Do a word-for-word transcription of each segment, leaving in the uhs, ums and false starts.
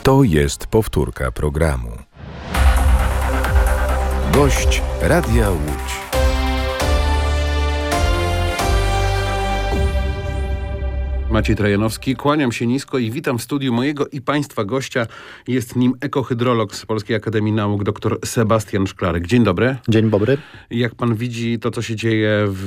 To jest powtórka programu. Gość Radia Łódź. Maciej Trajanowski, kłaniam się nisko i witam w studiu mojego i Państwa gościa. Jest nim ekohydrolog z Polskiej Akademii Nauk, dr Sebastian Szklarek. Dzień dobry. Dzień dobry. Jak pan widzi to, co się dzieje w,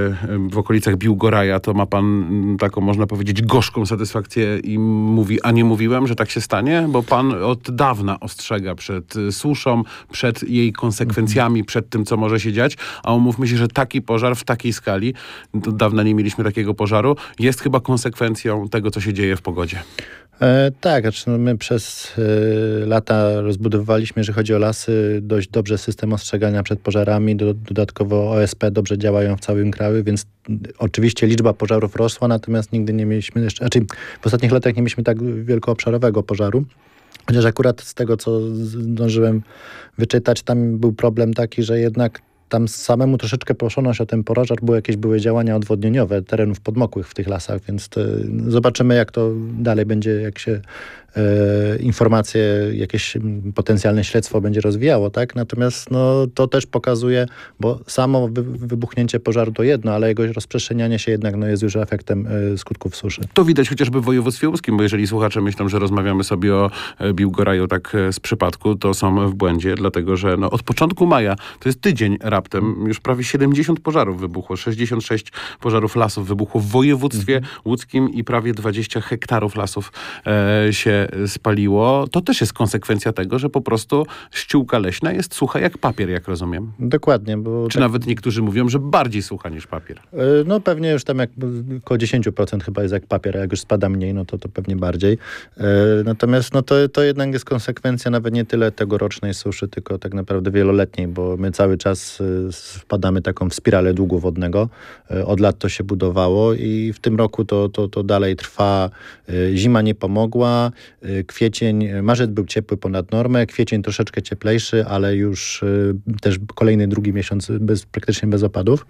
w okolicach Biłgoraja, to ma pan taką, można powiedzieć, gorzką satysfakcję i mówi, a nie mówiłem, że tak się stanie? Bo pan od dawna ostrzega przed suszą, przed jej konsekwencjami, przed tym, co może się dziać, a umówmy się, że taki pożar w takiej skali, do dawna nie mieliśmy takiego pożaru, jest chyba konsekwencją tego, co się dzieje w pogodzie. E, tak, znaczy no my przez e, lata rozbudowywaliśmy, jeżeli chodzi o lasy, dość dobrze system ostrzegania przed pożarami. Do, dodatkowo O S P dobrze działają w całym kraju, więc oczywiście liczba pożarów rosła, natomiast nigdy nie mieliśmy jeszcze, znaczy w ostatnich latach nie mieliśmy tak wielkoobszarowego pożaru. Chociaż akurat z tego, co zdążyłem wyczytać, tam był problem taki, że jednak tam samemu troszeczkę proszono się o ten pożar, bo jakieś były działania odwodnieniowe terenów podmokłych w tych lasach, więc to, zobaczymy, jak to dalej będzie, jak się e, informacje, jakieś potencjalne śledztwo będzie rozwijało, tak? Natomiast no, to też pokazuje, bo samo wy, wybuchnięcie pożaru to jedno, ale jego rozprzestrzenianie się jednak no, jest już efektem e, skutków suszy. To widać chociażby w województwie łódzkim, bo jeżeli słuchacze myślą, że rozmawiamy sobie o e, Biłgoraju tak e, z przypadku, to są w błędzie, dlatego że no, od początku maja, to jest tydzień raptem, już prawie siedemdziesiąt pożarów wybuchło, sześćdziesiąt sześć pożarów lasów wybuchło w województwie mhm. łódzkim i prawie dwadzieścia hektarów lasów e, się spaliło. To też jest konsekwencja tego, że po prostu ściółka leśna jest sucha jak papier, jak rozumiem. Dokładnie. Bo Czy tak, nawet niektórzy mówią, że bardziej sucha niż papier. e, no pewnie już tam jak około dziesięć procent chyba jest jak papier, a jak już spada mniej, no to to pewnie bardziej. E, natomiast no to, to jednak jest konsekwencja nawet nie tyle tegorocznej suszy, tylko tak naprawdę wieloletniej, bo my cały czas e, wpadamy taką w spiralę długu wodnego. Od lat to się budowało i w tym roku to, to, to dalej trwa. Zima nie pomogła. Kwiecień, marzec był ciepły ponad normę, kwiecień troszeczkę cieplejszy, ale już też kolejny drugi miesiąc bez, praktycznie bez opadów.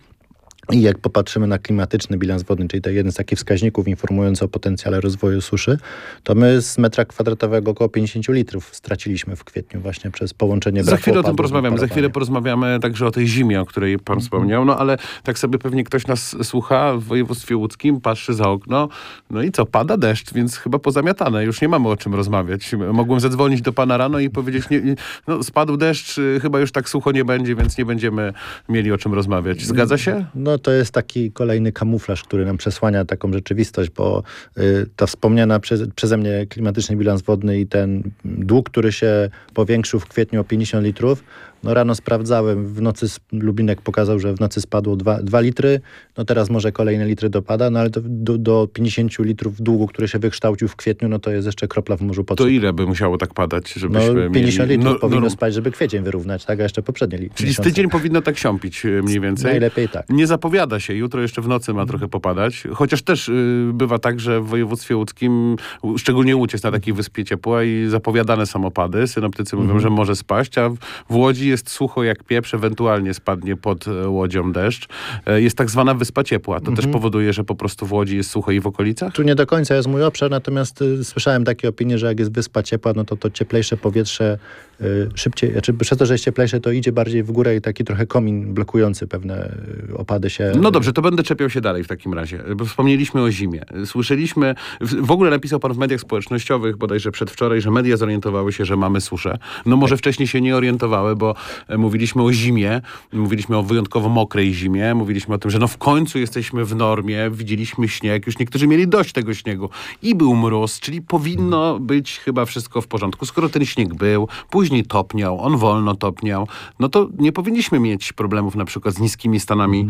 I jak popatrzymy na klimatyczny bilans wodny, czyli to jeden z takich wskaźników informujący o potencjale rozwoju suszy, to my z metra kwadratowego około pięćdziesiąt litrów straciliśmy w kwietniu właśnie przez połączenie braku Za chwilę o tym opadów porozmawiamy. Za chwilę porozmawiamy także o tej zimie, o której pan mm-hmm. wspomniał. No ale tak sobie pewnie ktoś nas słucha w województwie łódzkim, patrzy za okno. No i co? Pada deszcz, więc chyba pozamiatane. Już nie mamy o czym rozmawiać. Mogłem zadzwonić do pana rano i powiedzieć, nie, no spadł deszcz, chyba już tak sucho nie będzie, więc nie będziemy mieli o czym rozmawiać. Zgadza się? No to jest taki kolejny kamuflaż, który nam przesłania taką rzeczywistość, bo y, ta wspomniana przez, przeze mnie klimatyczny bilans wodny i ten dług, który się powiększył w kwietniu o pięćdziesiąt litrów, no rano sprawdzałem, w nocy Lubinek pokazał, że w nocy spadło dwa litry, no teraz może kolejne litry dopada, no ale to do, do pięćdziesiąt litrów długu, który się wykształcił w kwietniu, no to jest jeszcze kropla w morzu potrzeb. To ile by musiało tak padać, żebyśmy no, pięćdziesiąt mieli... litrów no, powinno no, spać, żeby kwiecień wyrównać, tak, a jeszcze poprzednie litry. Czyli z tydzień powinno tak siąpić mniej więcej. Najlepiej tak. Nie zapowiada się, jutro jeszcze w nocy ma trochę popadać, chociaż też y, bywa tak, że w województwie łódzkim, szczególnie Łódź jest na takiej wyspie ciepła i zapowiadane są opady. Synoptycy mówią, mm. że może spaść, a w, w Łodzi jest sucho jak pieprz, ewentualnie spadnie pod Łodzią deszcz. Jest tak zwana wyspa ciepła. To mm-hmm. też powoduje, że po prostu w Łodzi jest sucho i w okolicach? Tu nie do końca jest mój obszar, natomiast y, słyszałem takie opinie, że jak jest wyspa ciepła, no to to cieplejsze powietrze y, szybciej, znaczy przez to, że jest cieplejsze, to idzie bardziej w górę i taki trochę komin blokujący pewne y, opady się... No dobrze, to będę czepiał się dalej w takim razie, bo wspomnieliśmy o zimie. Słyszeliśmy, w ogóle napisał pan w mediach społecznościowych, bodajże przedwczoraj, że media zorientowały się, że mamy suszę. No może wcześniej się nie orientowały, bo mówiliśmy o zimie, mówiliśmy o wyjątkowo mokrej zimie, mówiliśmy o tym, że no w końcu jesteśmy w normie, widzieliśmy śnieg, już niektórzy mieli dość tego śniegu i był mróz, czyli powinno być chyba wszystko w porządku. Skoro ten śnieg był, później topniał, on wolno topniał, no to nie powinniśmy mieć problemów na przykład z niskimi stanami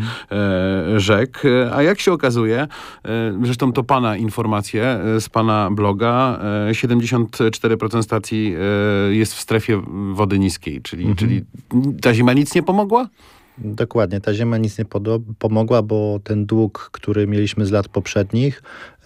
e, rzek, a jak się okazuje, e, zresztą to pana informacje e, z pana bloga, e, siedemdziesiąt cztery procent stacji e, jest w strefie wody niskiej, czyli, mhm. czyli ta zima nic nie pomogła? Dokładnie, ta zima nic nie pomogła, bo ten dług, który mieliśmy z lat poprzednich,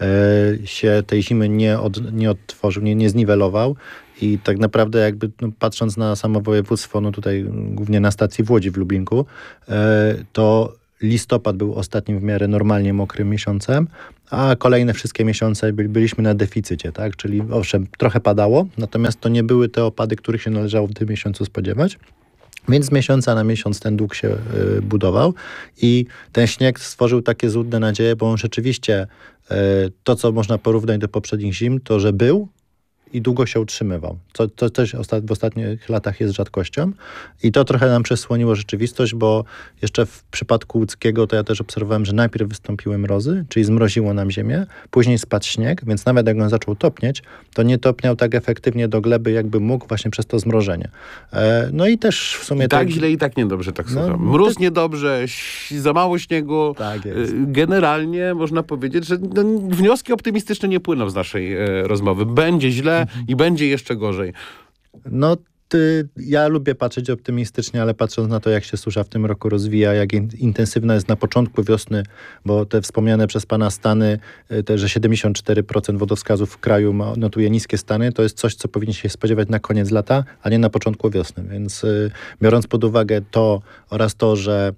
e, się tej zimy nie, od, nie odtworzył, nie, nie zniwelował. I tak naprawdę jakby no, patrząc na samo województwo, no tutaj głównie na stacji w Łodzi w Lubinku, e, to listopad był ostatnim w miarę normalnie mokrym miesiącem, a kolejne wszystkie miesiące by, byliśmy na deficycie, tak? Czyli owszem, trochę padało, natomiast to nie były te opady, których się należało w tym miesiącu spodziewać. Więc z miesiąca na miesiąc ten dług się y, budował i ten śnieg stworzył takie złudne nadzieje, bo on rzeczywiście y, to, co można porównać do poprzednich zim, to że był i długo się utrzymywał. To, to też ostat- w ostatnich latach jest rzadkością i to trochę nam przesłoniło rzeczywistość, bo jeszcze w przypadku łódzkiego to ja też obserwowałem, że najpierw wystąpiły mrozy, czyli zmroziło nam ziemię, później spadł śnieg, więc nawet jak on zaczął topnieć, to nie topniał tak efektywnie do gleby, jakby mógł właśnie przez to zmrożenie. E, no i też w sumie... I tak te... źle i tak niedobrze, tak No, słucham. Mróz te- niedobrze, ś- za mało śniegu. Tak jest. Y, Generalnie można powiedzieć, że no, wnioski optymistyczne nie płyną z naszej e, rozmowy. Będzie źle i będzie jeszcze gorzej. No, ty, ja lubię patrzeć optymistycznie, ale patrząc na to, jak się susza w tym roku rozwija, jak in, intensywna jest na początku wiosny, bo te wspomniane przez pana stany, y, te, że siedemdziesiąt cztery procent wodowskazów w kraju ma, notuje niskie stany, to jest coś, co powinien się spodziewać na koniec lata, a nie na początku wiosny. Więc y, biorąc pod uwagę to oraz to, że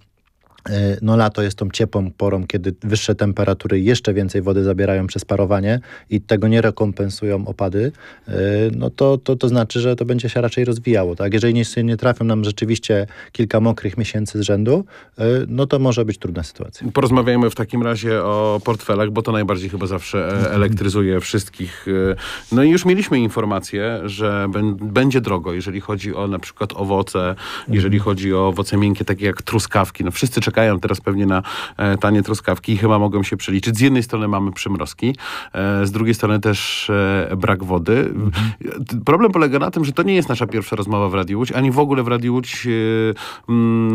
no lato jest tą ciepłą porą, kiedy wyższe temperatury jeszcze więcej wody zabierają przez parowanie i tego nie rekompensują opady, no to, to, to znaczy, że to będzie się raczej rozwijało. Tak? Jeżeli nie, nie trafią nam rzeczywiście kilka mokrych miesięcy z rzędu, no to może być trudna sytuacja. Porozmawiajmy w takim razie o portfelach, bo to najbardziej chyba zawsze e, elektryzuje wszystkich. E, No i już mieliśmy informację, że bę- będzie drogo, jeżeli chodzi o na przykład owoce, jeżeli chodzi o owoce miękkie, takie jak truskawki. No wszyscy czekają teraz pewnie na e, tanie truskawki i chyba mogą się przeliczyć. Z jednej strony mamy przymrozki, e, z drugiej strony też e, brak wody. Mhm. Problem polega na tym, że to nie jest nasza pierwsza rozmowa w Radiu Łódź, ani w ogóle w Radiu Łódź. E,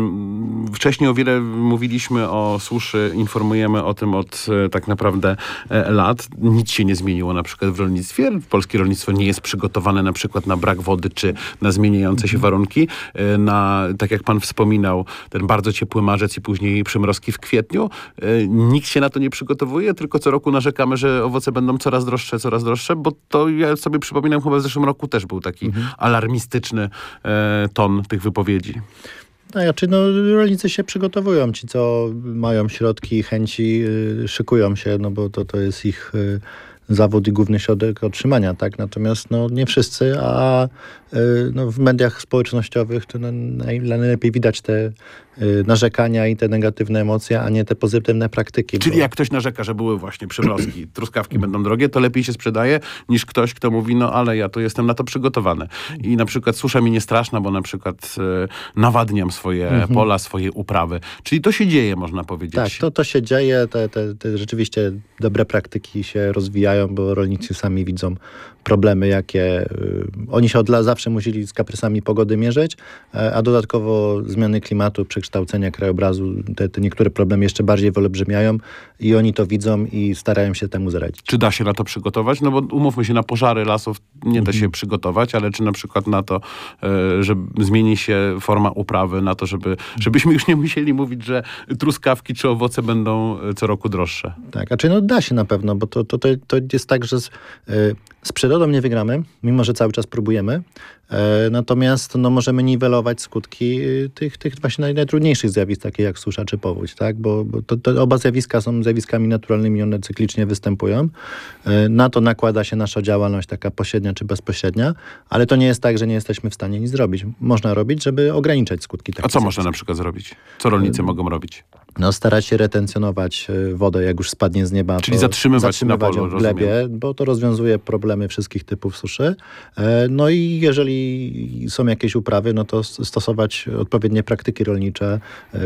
mm, wcześniej o wiele mówiliśmy o suszy, informujemy o tym od e, tak naprawdę e, lat. Nic się nie zmieniło na przykład w rolnictwie. Polskie rolnictwo nie jest przygotowane na przykład na brak wody, czy na zmieniające się warunki. E, na, tak jak pan wspominał, ten bardzo ciepły marzec i później przymrozki w kwietniu. E, nikt się na to nie przygotowuje, tylko co roku narzekamy, że owoce będą coraz droższe, coraz droższe, bo to ja sobie przypominam, chyba w zeszłym roku też był taki mhm. alarmistyczny e, ton tych wypowiedzi. No, znaczy, no, rolnicy się przygotowują. Ci, co mają środki i chęci, yy, szykują się, no bo to, to jest ich yy, zawód i główny środek otrzymania, tak? Natomiast no, nie wszyscy, a yy, no, w mediach społecznościowych to no, naj, najlepiej widać te yy, narzekania i te negatywne emocje, a nie te pozytywne praktyki. Czyli bo... jak ktoś narzeka, że były właśnie przymrozki, truskawki będą drogie, to lepiej się sprzedaje niż ktoś, kto mówi, no ale ja to jestem na to przygotowany. I na przykład susza mi nie straszna, bo na przykład e, nawadniam swoje mhm. pola, swoje uprawy. Czyli to się dzieje, można powiedzieć. Tak, to, to się dzieje, te, te, te rzeczywiście dobre praktyki się rozwijają, bo rolnicy sami widzą problemy, jakie y, oni się od lat zawsze musieli z kaprysami pogody mierzyć, a dodatkowo zmiany klimatu, przekształcenia krajobrazu, te, te niektóre problemy jeszcze bardziej wyolbrzymiają i oni to widzą i starają się temu zaradzić. Czy da się na to przygotować? No bo umówmy się, na pożary lasów nie da się przygotować, ale czy na przykład na to, że zmieni się forma uprawy, na to, żeby, żebyśmy już nie musieli mówić, że truskawki czy owoce będą co roku droższe? Tak, a czy no da się na pewno, bo to, to, to, to jest tak, że z, y, z przyrodą nie wygramy, mimo że cały czas próbujemy. E, natomiast no, możemy niwelować skutki tych, tych właśnie naj, najtrudniejszych zjawisk, takie jak susza czy powódź, tak? Bo, bo to, to oba zjawiska są zjawiskami naturalnymi, one cyklicznie występują. E, na to nakłada się nasza działalność taka pośrednia czy bezpośrednia, ale to nie jest tak, że nie jesteśmy w stanie nic zrobić. Można robić, żeby ograniczać skutki takich A co zjawisk. można na przykład zrobić? Co rolnicy e, mogą robić? No, starać się retencjonować wodę, jak już spadnie z nieba. Czyli zatrzymywać, zatrzymywać na polu, ją w glebie, rozumiem. bo to rozwiązuje problemy wszystkich typów suszy. No i jeżeli są jakieś uprawy, no to stosować odpowiednie praktyki rolnicze,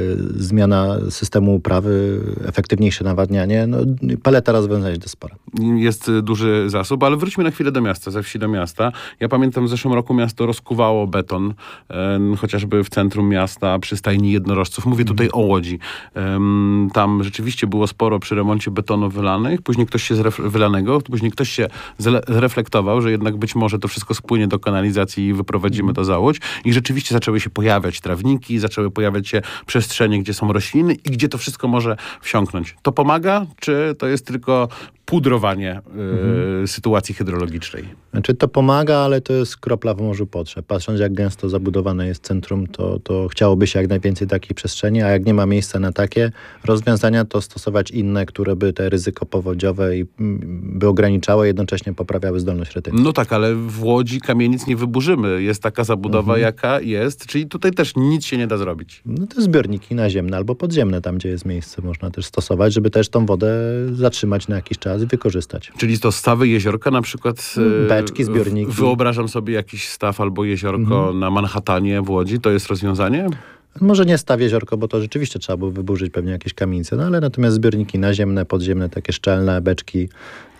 zmiana systemu uprawy, efektywniejsze nawadnianie. No, paleta rozwiązań jest spora. Jest duży zasób, ale wróćmy na chwilę do miasta, ze wsi do miasta. Ja pamiętam, w zeszłym roku miasto rozkuwało beton, e, chociażby w centrum miasta, przy stajni jednorożców. Mówię tutaj mm. o Łodzi. E, tam rzeczywiście było sporo przy remoncie betonu wylanych, później ktoś się zref- wylanego, później ktoś się zle- zreflektował, że jednak być może to wszystko spłynie do kanalizacji i wyprowadzimy to za Łódź. I rzeczywiście zaczęły się pojawiać trawniki, zaczęły pojawiać się przestrzenie, gdzie są rośliny i gdzie to wszystko może wsiąknąć. To pomaga, czy to jest tylko pudrowanie y, mhm. sytuacji hydrologicznej? Znaczy to pomaga, ale to jest kropla w morzu potrzeb. Patrząc, jak gęsto zabudowane jest centrum, to, to chciałoby się jak najwięcej takiej przestrzeni, a jak nie ma miejsca na takie rozwiązania, to stosować inne, które by te ryzyko powodziowe i, by ograniczały, jednocześnie poprawiały zdolność retencji. No tak, ale w Łodzi kamienic nie wyburzymy. Jest taka zabudowa, mhm. jaka jest, czyli tutaj też nic się nie da zrobić. No to zbiorniki naziemne albo podziemne, tam gdzie jest miejsce, można też stosować, żeby też tą wodę zatrzymać na jakiś czas i wykorzystać. Czyli to stawy, jeziorka na przykład? Beczki, zbiorniki. Wyobrażam sobie jakiś staw albo jeziorko mhm. na Manhattanie w Łodzi. To jest rozwiązanie? Może nie staw jeziorko, bo to rzeczywiście trzeba było wyburzyć pewnie jakieś kamienice, no ale natomiast zbiorniki naziemne, podziemne, takie szczelne, beczki,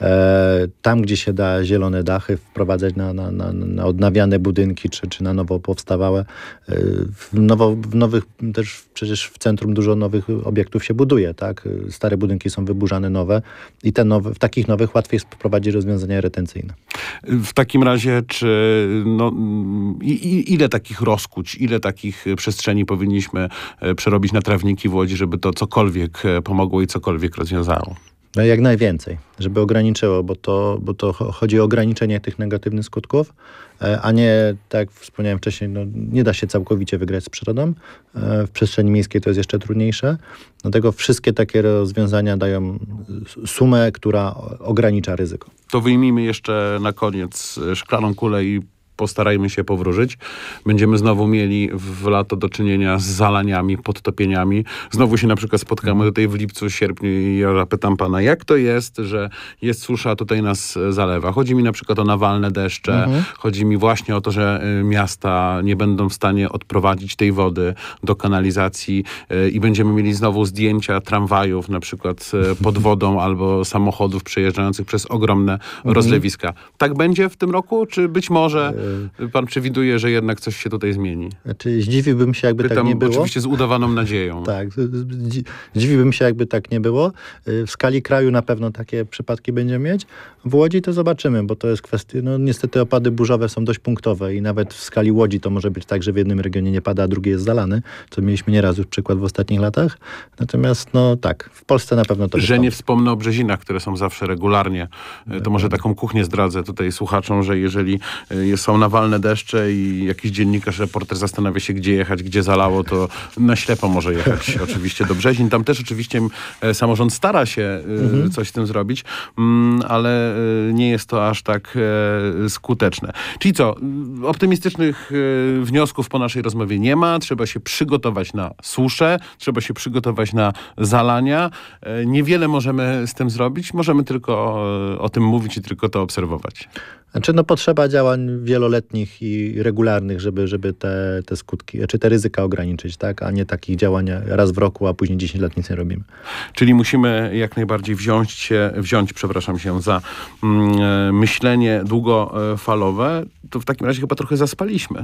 e, tam gdzie się da zielone dachy wprowadzać na, na, na, na odnawiane budynki, czy, czy na nowo powstawałe. E, w, nowo, w nowych, też przecież w centrum dużo nowych obiektów się buduje, tak? Stare budynki są wyburzane, nowe i te nowe, w takich nowych łatwiej jest wprowadzić rozwiązania retencyjne. W takim razie, czy no, i, i, ile takich rozkuć, ile takich przestrzeni powinniśmy przerobić na trawniki w Łodzi, żeby to cokolwiek pomogło i cokolwiek rozwiązało? No jak najwięcej, żeby ograniczyło, bo to, bo to chodzi o ograniczenie tych negatywnych skutków, a nie, tak jak wspomniałem wcześniej, no, nie da się całkowicie wygrać z przyrodą. W przestrzeni miejskiej to jest jeszcze trudniejsze. Dlatego wszystkie takie rozwiązania dają sumę, która ogranicza ryzyko. To wyjmijmy jeszcze na koniec szklaną kulę i postarajmy się powróżyć. Będziemy znowu mieli w lato do czynienia z zalaniami, podtopieniami. Znowu się na przykład spotkamy tutaj w lipcu, sierpniu i ja zapytam pana, jak to jest, że jest susza, tutaj nas zalewa. Chodzi mi na przykład o nawalne deszcze. Mhm. Chodzi mi właśnie o to, że miasta nie będą w stanie odprowadzić tej wody do kanalizacji i będziemy mieli znowu zdjęcia tramwajów na przykład pod wodą albo samochodów przejeżdżających przez ogromne mhm. rozlewiska. Tak będzie w tym roku, czy być może pan przewiduje, że jednak coś się tutaj zmieni? Znaczy, zdziwiłbym się, jakby Pytam tak nie było. Oczywiście z udawaną nadzieją. Tak, zdziwiłbym się, jakby tak nie było. W skali kraju na pewno takie przypadki będziemy mieć. W Łodzi to zobaczymy, bo to jest kwestia, no niestety opady burzowe są dość punktowe i nawet w skali Łodzi to może być tak, że w jednym regionie nie pada, a drugi jest zalany, co mieliśmy nieraz już przykład w ostatnich latach. Natomiast no tak, w Polsce na pewno to Że wystąpi. nie wspomnę o Brzezinach, które są zawsze regularnie. To może taką kuchnię zdradzę tutaj słuchaczom, że jeżeli są nawalne deszcze i jakiś dziennikarz, reporter zastanawia się, gdzie jechać, gdzie zalało, to na ślepo może jechać oczywiście do Brzezin. Tam też oczywiście samorząd stara się mhm. coś z tym zrobić, ale nie jest to aż tak skuteczne. Czyli co? Optymistycznych wniosków po naszej rozmowie nie ma. Trzeba się przygotować na suszę, trzeba się przygotować na zalania. Niewiele możemy z tym zrobić. Możemy tylko o tym mówić i tylko to obserwować. Znaczy, no potrzeba działań wieloletnich i regularnych, żeby, żeby te, te skutki, czy te ryzyka ograniczyć, tak? A nie takich działań raz w roku, a później dziesięć lat nic nie robimy. Czyli musimy jak najbardziej wziąć się, wziąć, przepraszam się, za mm, myślenie długofalowe. To w takim razie chyba trochę zaspaliśmy.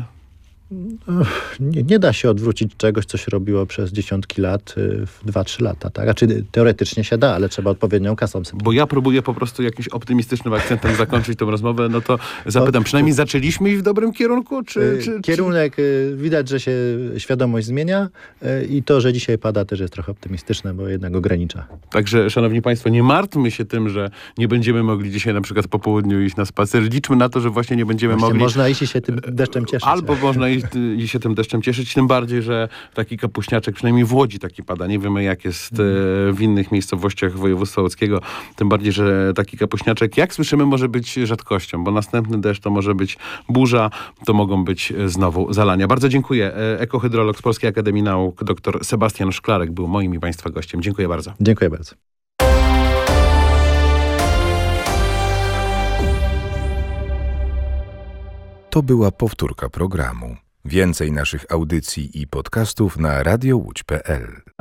Nie, nie da się odwrócić czegoś, co się robiło przez dziesiątki lat w dwa trzy lata. Tak? Znaczy, teoretycznie się da, ale trzeba odpowiednią kasą sypać. Bo ja próbuję po prostu jakimś optymistycznym akcentem zakończyć tę rozmowę, no to zapytam, przynajmniej zaczęliśmy iść w dobrym kierunku? Czy, czy, Kierunek, czy... widać, że się świadomość zmienia i to, że dzisiaj pada, też jest trochę optymistyczne, bo jednak ogranicza. Także, szanowni państwo, nie martwmy się tym, że nie będziemy mogli dzisiaj na przykład po południu iść na spacer. Liczmy na to, że właśnie nie będziemy właśnie mogli... Można iść i się tym deszczem cieszyć. Albo można iść i się tym deszczem cieszyć, tym bardziej, że taki kapuśniaczek, przynajmniej w Łodzi taki pada. Nie wiemy, jak jest w innych miejscowościach województwa łódzkiego. Tym bardziej, że taki kapuśniaczek, jak słyszymy, może być rzadkością, bo następny deszcz to może być burza, to mogą być znowu zalania. Bardzo dziękuję. Ekohydrolog z Polskiej Akademii Nauk, dr Sebastian Szklarek był moim i państwa gościem. Dziękuję bardzo. Dziękuję bardzo. To była powtórka programu. Więcej naszych audycji i podcastów na radio łódź kropka pe el.